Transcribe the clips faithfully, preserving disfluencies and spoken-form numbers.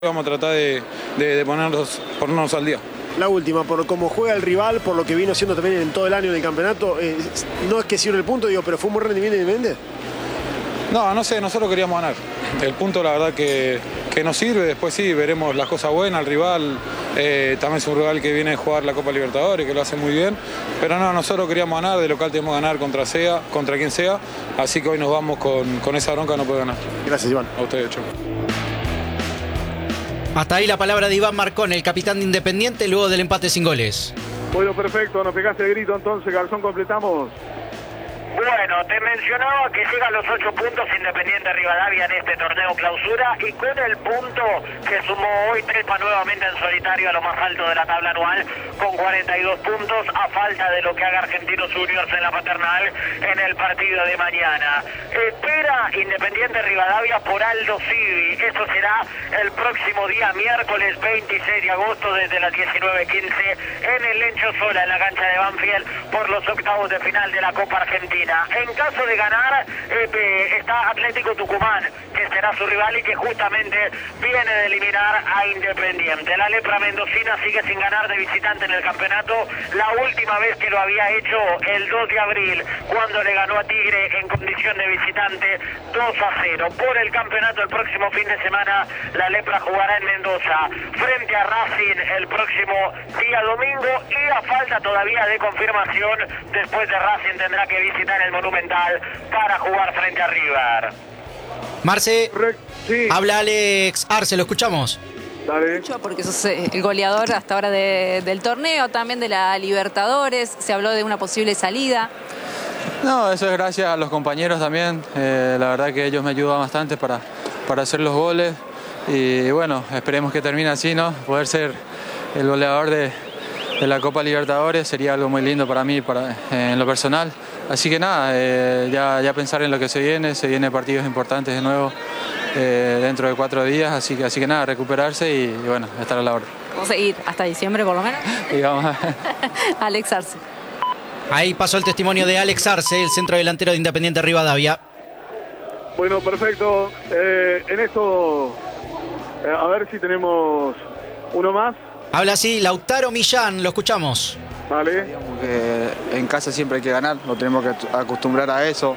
Vamos a tratar de, de, de ponernos, ponernos al día. La última, por cómo juega el rival, por lo que vino haciendo también en todo el año del campeonato, eh, no es que sirve el punto, digo, pero fue un buen rendimiento de Independiente. No, no sé, nosotros queríamos ganar. El punto la verdad que, que nos sirve, después sí, veremos las cosas buenas, el rival eh, también es un rival que viene a jugar la Copa Libertadores, que lo hace muy bien, pero no, nosotros queríamos ganar, de local tenemos que ganar contra sea, contra quien sea, así que hoy nos vamos con, con esa bronca, no puede ganar. Gracias, Iván. A ustedes, chau. Hasta ahí la palabra de Iván Marcón, el capitán de Independiente, luego del empate sin goles. Bueno, perfecto, nos pegaste el grito entonces, Garzón, completamos. Bueno, te mencionaba que llegan los ocho puntos Independiente Rivadavia en este torneo clausura y con el punto que sumó hoy trepa nuevamente en solitario a lo más alto de la tabla anual con cuarenta y dos puntos a falta de lo que haga Argentinos Juniors en la Paternal en el partido de mañana. Espera Independiente Rivadavia por Aldo Civi, eso será el próximo día miércoles veintiséis de agosto desde las diecinueve quince en el Lencho Sola en la cancha de Banfield por los octavos de final de la Copa Argentina. En caso de ganar, eh, está Atlético Tucumán, que será su rival y que justamente viene de eliminar a Independiente. La lepra mendocina sigue sin ganar de visitante en el campeonato. La última vez que lo había hecho el dos de abril, cuando le ganó a Tigre en condición de visitante dos a cero. Por el campeonato el próximo fin de semana, la lepra jugará en Mendoza frente a Racing el próximo día domingo y a falta todavía de confirmación, después de Racing tendrá que visitar el Monumental para jugar frente a River. Marce, sí. Habla Alex Arce, lo escuchamos. Dale. Porque sos el goleador hasta ahora de, del torneo, también de la Libertadores, se habló de una posible salida. No, eso es gracias a los compañeros también, eh, la verdad que ellos me ayudan bastante para, para hacer los goles y bueno, esperemos que termine así, ¿no? Poder ser el goleador de, de la Copa Libertadores sería algo muy lindo para mí, para, eh, en lo personal. Así que nada, eh, ya, ya pensar en lo que se viene, se vienen partidos importantes de nuevo eh, dentro de cuatro días, así que, así que nada, recuperarse y, y bueno, estar a la hora. Vamos a ir hasta diciembre por lo menos. Y vamos a... Alex Arce. Ahí pasó el testimonio de Alex Arce, el centro delantero de Independiente Rivadavia. Bueno, perfecto. Eh, en esto, eh, a ver si tenemos uno más. Habla así Lautaro Millán, lo escuchamos. Vale. Digamos que en casa siempre hay que ganar, nos tenemos que acostumbrar a eso,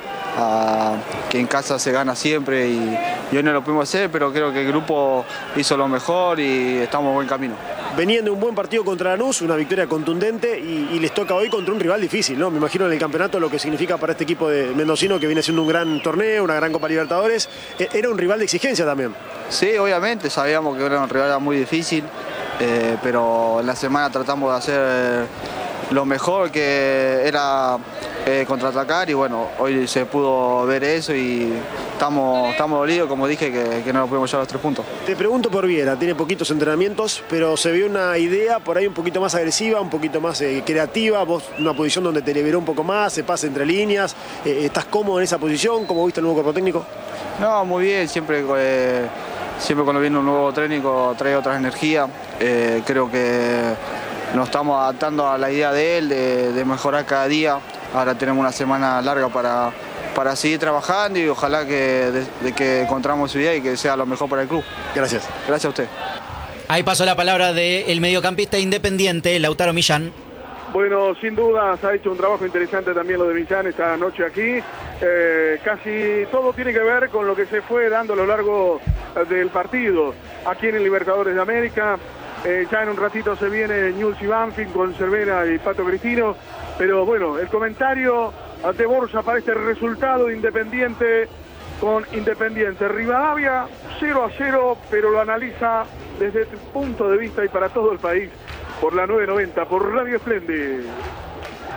a que en casa se gana siempre y, y hoy no lo pudimos hacer, pero creo que el grupo hizo lo mejor y estamos en buen camino. Venían de un buen partido contra Lanús, una victoria contundente y, y les toca hoy contra un rival difícil, ¿no? Me imagino en el campeonato lo que significa para este equipo de mendocino que viene siendo un gran torneo, una gran Copa Libertadores. Era un rival de exigencia también. Sí, obviamente, sabíamos que era un rival muy difícil, eh, pero en la semana tratamos de hacer lo mejor que era eh, contraatacar y bueno, hoy se pudo ver eso y estamos, estamos dolidos, como dije, que, que no nos pudimos llevar los tres puntos. Te pregunto por Viera, tiene poquitos entrenamientos, pero se vio una idea por ahí un poquito más agresiva, un poquito más eh, creativa, vos una posición donde te liberó un poco más, se pasa entre líneas, eh, ¿estás cómodo en esa posición? ¿Cómo viste el nuevo cuerpo técnico? No, muy bien, siempre... Eh, Siempre cuando viene un nuevo técnico trae otras energías, eh, creo que nos estamos adaptando a la idea de él, de, de mejorar cada día. Ahora tenemos una semana larga para, para seguir trabajando y ojalá que, de, de que encontramos su idea y que sea lo mejor para el club. Gracias. Gracias a usted. Ahí pasó la palabra del mediocampista Independiente, Lautaro Millán. Bueno, sin duda se ha hecho un trabajo interesante también lo de Millán esta noche aquí. Eh, casi todo tiene que ver con lo que se fue dando a lo largo del partido. Aquí en el Libertadores de América, eh, ya en un ratito se viene Newell's y Banfield con Cervera y Pato Cristino. Pero bueno, el comentario de Borja para este resultado de Independiente con Independiente Rivadavia, cero a cero, pero lo analiza desde tu punto de vista y para todo el país por la nueve noventa, por Radio Esplendid.